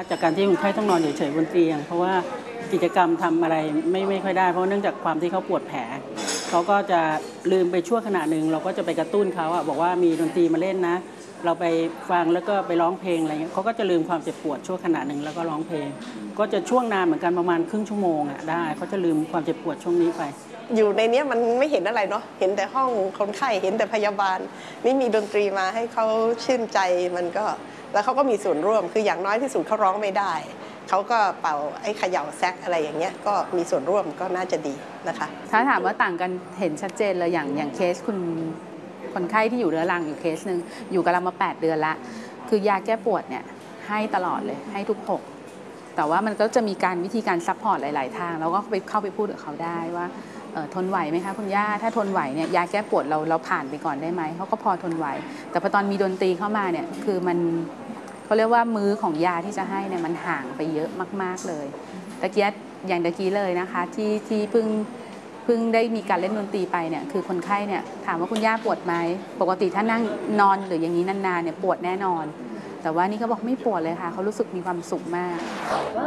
จากการที่คนไข้ต้องนอนเฉยๆบนเตียงเพราะว่ากิจกรรมทำอะไรไม่ค่อยได้เพราะเนื่องจากความที่เขาปวดแผลเขาก็จะลืมไปชั่วขณะหนึ่งเราก็จะไปกระตุ้นเขาบอกว่ามีดนตรีมาเล่นนะเราไปฟังแล้วก็ไปร้องเพลงอะไรเงี้ยเขาก็จะลืมความเจ็บปวดชั่วขณะหนึ่งแล้วก็ร้องเพลงก็จะช่วงนานเหมือนกันประมาณครึ่งชั่วโมงได้เขาจะลืมความเจ็บปวดช่วงนี้ไปอยู่ในนี้มันไม่เห็นอะไรเนาะเห็นแต่ห้องคนไข้เห็นแต่พยาบาลนี่มีดนตรีมาให้เขาชื่นใจมันก็แล้วเขาก็มีส่วนร่วมคืออย่างน้อยที่สุดเขาร้องไม่ได้เขาก็เป่าไอ้เขย่าแซกอะไรอย่างเงี้ยก็มีส่วนร่วมก็น่าจะดีนะคะถ้าถามว่าต่างกันเห็นชัดเจนเลยอย่างเคสคนไข้ที่อยู่เรื้อรังอยู่เคสหนึ่งอยู่กับเรามา8 เดือนละคือยาแก้ปวดเนี่ยให้ตลอดเลยให้ทุก6แต่ว่ามันก็จะมีวิธีการซัพพอร์ตหลายๆทางแล้วก็เข้าไปพูดกับเขาได้ว่าทนไหวไหมคะคุณย่าถ้าทนไหวเนี่ยยาแก้ปวดเราผ่านไปก่อนได้ไหมเขาก็พอทนไหวแต่พอตอนมีดนตรีเข้ามาเนี่ยคือมันเขาเรียกว่ามื้อของยาที่จะให้เนี่ยมันห่างไปเยอะมากๆเลยตะกี้เลยนะคะที่เพิ่งได้มีการเล่นดนตรีไปเนี่ยคือคนไข้เนี่ยถามว่าคุณย่าปวดไหมปกติถ้านั่งนอนหรืออย่างนี้นานๆเนี่ยปวดแน่นอนแต่ว่านี่เขาบอกไม่ปวดเลยค่ะเขารู้สึกมีความสุขมาก